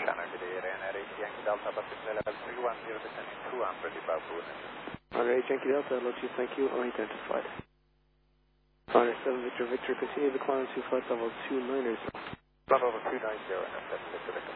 Channel today, Ryanair 8 Yankee Delta, but it's level 310 descending 200 above Brunet. Ryanair 8 Yankee Delta, hello Chief, thank you, unidentified. Ryanair 7 Victor Victor, continue to climb to flight level 290. Level 290, and that's Victor Victor.